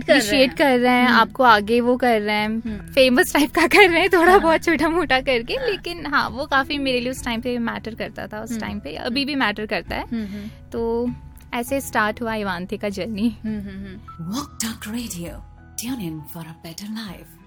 Appreciate कर रहे हैं, आपको आगे वो कर रहे हैं, फेमस टाइप का कर रहे हैं थोड़ा बहुत छोटा मोटा करके, लेकिन हाँ वो काफी मेरे लिए उस टाइम पे मैटर करता था, उस टाइम पे अभी भी मैटर करता है। तो ऐसे स्टार्ट हुआ इवांतिका journey. Walk Talk Radio. Tune in for a better life.